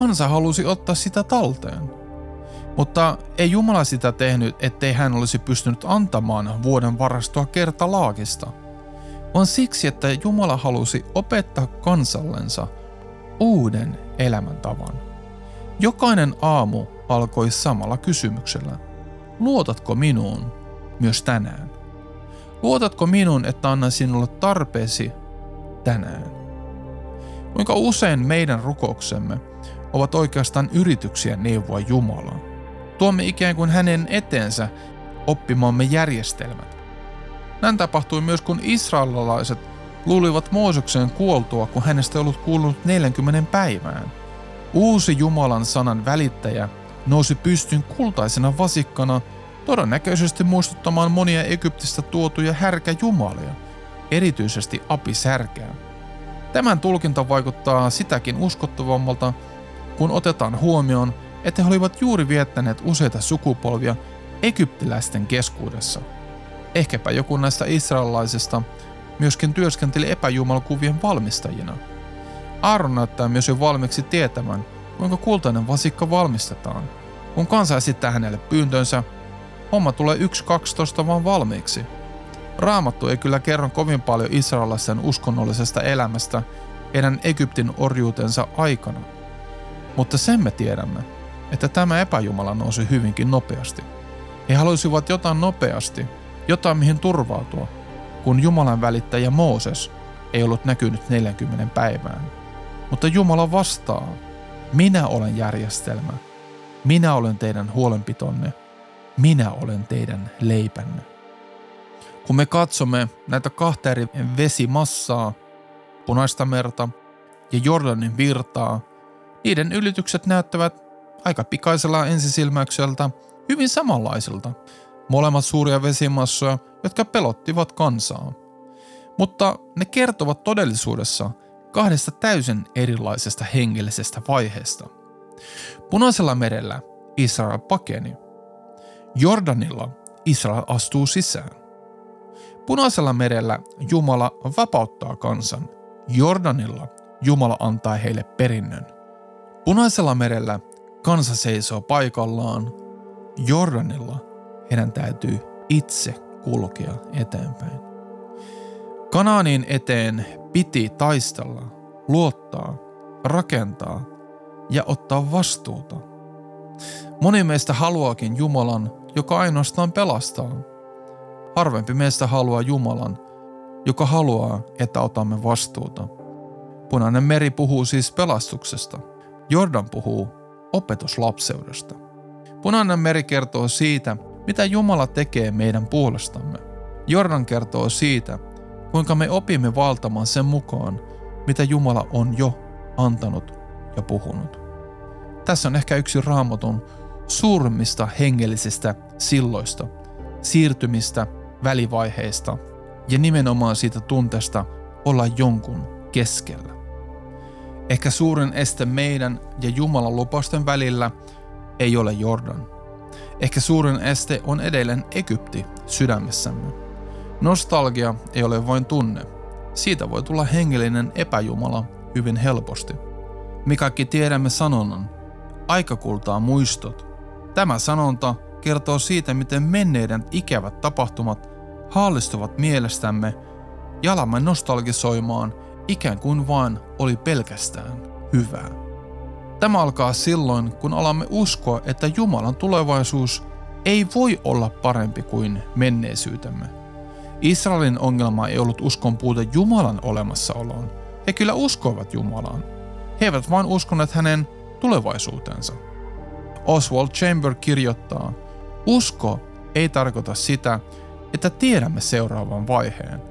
kansa halusi ottaa sitä talteen. Mutta ei Jumala sitä tehnyt, ettei hän olisi pystynyt antamaan vuoden varastoa kertalaakista, vaan siksi, että Jumala halusi opettaa kansallensa uuden elämäntavan. Jokainen aamu alkoi samalla kysymyksellä. Luotatko minuun myös tänään? Luotatko minuun, että annan sinulle tarpeesi tänään? Kuinka usein meidän rukouksemme ovat oikeastaan yrityksiä neuvoa Jumalaa? Tuomme ikään kuin hänen eteensä oppimamme järjestelmät. Näin tapahtui myös, kun israelilaiset luulivat Mooseksen kuoltua, kun hänestä ei ollut kuulunut 40 päivään. Uusi Jumalan sanan välittäjä nousi pystyyn kultaisena vasikkana, todennäköisesti muistuttamaan monia Egyptistä tuotuja härkäjumalia, erityisesti Apis-härkää. Tämän tulkinta vaikuttaa sitäkin uskottavammalta, kun otetaan huomioon, että he olivat juuri viettäneet useita sukupolvia egyptiläisten keskuudessa. Ehkäpä joku näistä israelilaisista myöskin työskenteli epäjumalakuvien valmistajina. Aaron näyttää myös jo valmiiksi tietävän, kuinka kultainen vasikka valmistetaan. Kun kansa esittää hänelle pyyntönsä, homma tulee 1.12 vaan valmiiksi. Raamattu ei kyllä kerro kovin paljon israelilaisten uskonnollisesta elämästä heidän Egyptin orjuutensa aikana. Mutta sen me tiedämme, että tämä epäjumala nousi hyvinkin nopeasti. He halusivat jotain nopeasti, jotain mihin turvautua, kun Jumalan välittäjä Mooses ei ollut näkynyt 40 päivään. Mutta Jumala vastaa, minä olen järjestelmä, minä olen teidän huolenpitonne, minä olen teidän leipänne. Kun me katsomme näitä kahta eri vesimassaa, Punaista merta ja Jordanin virtaa, niiden ylitykset näyttävät aika pikaisella ensisilmäykseltä hyvin samanlaisilta. Molemmat suuria vesimassoja, jotka pelottivat kansaa. Mutta ne kertovat todellisuudessa kahdesta täysin erilaisesta hengellisestä vaiheesta. Punaisella merellä Israel pakeni. Jordanilla Israel astuu sisään. Punaisella merellä Jumala vapauttaa kansan. Jordanilla Jumala antaa heille perinnön. Punaisella merellä kansa seisoo paikallaan. Jordanilla heidän täytyy itse kulkea eteenpäin. Kanaanin eteen piti taistella, luottaa, rakentaa ja ottaa vastuuta. Moni meistä haluaakin Jumalan, joka ainoastaan pelastaa. Harvempi meistä haluaa Jumalan, joka haluaa, että otamme vastuuta. Punainen meri puhuu siis pelastuksesta. Jordan puhuu opetuslapseudesta. Punainen meri kertoo siitä, mitä Jumala tekee meidän puolestamme. Jordan kertoo siitä, kuinka me opimme valtamaan sen mukaan, mitä Jumala on jo antanut ja puhunut. Tässä on ehkä yksi Raamatun suurimmista hengellisistä silloista, siirtymistä, välivaiheista ja nimenomaan siitä tunteesta olla jonkun keskellä. Ehkä suurin este meidän ja Jumalan lupausten välillä ei ole Jordan. Ehkä suurin este on edelleen Egypti sydämessämme. Nostalgia ei ole vain tunne. Siitä voi tulla hengellinen epäjumala hyvin helposti. Me kaikki tiedämme sanonnan, aika kultaa muistot. Tämä sanonta kertoo siitä, miten menneiden ikävät tapahtumat haallistuvat mielestämme ja alamme nostalgisoimaan ikään kuin vain oli pelkästään hyvää. Tämä alkaa silloin, kun alamme uskoa, että Jumalan tulevaisuus ei voi olla parempi kuin menneisyytemme. Israelin ongelma ei ollut uskon puute Jumalan olemassaoloon. He kyllä uskoivat Jumalaan. He eivät vain uskoneet hänen tulevaisuutensa. Oswald Chamber kirjoittaa, usko ei tarkoita sitä, että tiedämme seuraavan vaiheen.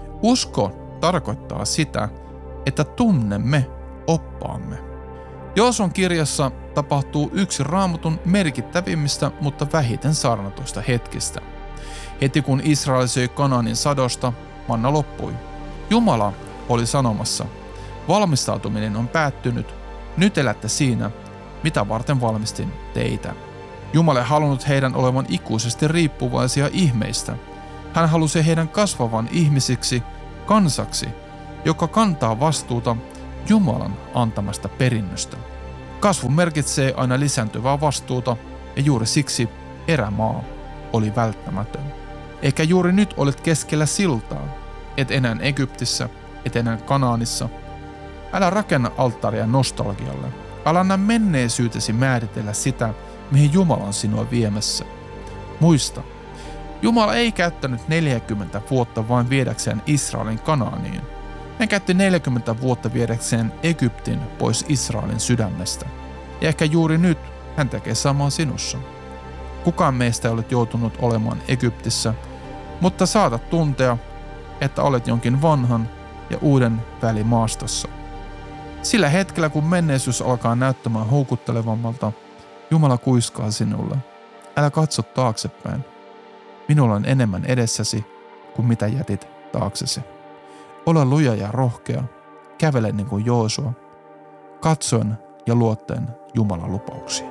Usko tarkoittaa sitä, että tunnemme oppaamme. Joosuan kirjassa tapahtuu yksi Raamatun merkittävimmistä, mutta vähiten saarnatuista hetkistä. Heti kun Israel söi Kanaanin sadosta, manna loppui. Jumala oli sanomassa, valmistautuminen on päättynyt, nyt elätte siinä, mitä varten valmistin teitä. Jumala ei halunnut heidän olevan ikuisesti riippuvaisia ihmeistä. Hän halusi heidän kasvavan ihmisiksi, kansaksi, joka kantaa vastuuta Jumalan antamasta perinnöstä. Kasvu merkitsee aina lisääntyvää vastuuta ja juuri siksi erämaa oli välttämätön. Eikä juuri nyt olet keskellä siltaa, et enää Egyptissä, et enää Kanaanissa. Älä rakenna alttaria nostalgialle. Älä anna menneisyytesi määritellä sitä, mihin Jumala on sinua viemässä. Muista, Jumala ei käyttänyt 40 vuotta vain viedäkseen Israelin Kanaaniin. Hän käytti 40 vuotta viedäkseen Egyptin pois Israelin sydämestä. Ja ehkä juuri nyt hän tekee samaa sinussa. Kukaan meistä ei ole joutunut olemaan Egyptissä, mutta saatat tuntea, että olet jonkin vanhan ja uuden välimaastossa. Sillä hetkellä, kun menneisyys alkaa näyttämään houkuttelevammalta, Jumala kuiskaa sinulle. Älä katso taaksepäin. Minulla on enemmän edessäsi kuin mitä jätit taaksesi. Ole luja ja rohkea. Kävele niin kuin Joosua. Katsoen ja luottaen Jumalan lupauksiin.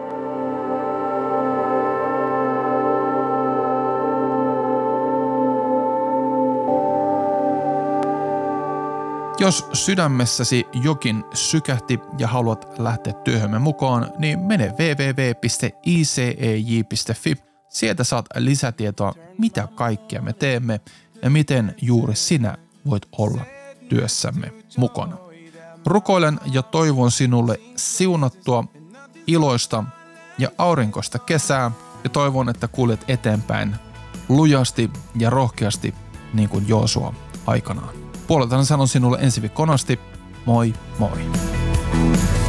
Jos sydämessäsi jokin sykähti ja haluat lähteä työhömme mukaan, niin mene www.icej.fi. Sieltä saat lisätietoa, mitä kaikkea me teemme ja miten juuri sinä voit olla työssämme mukana. Rukoilen ja toivon sinulle siunattua, iloista ja aurinkoista kesää ja toivon, että kuljet eteenpäin lujasti ja rohkeasti niin kuin Joosua aikanaan. Puoleltani sanon sinulle ensi viikkoon asti. Moi moi!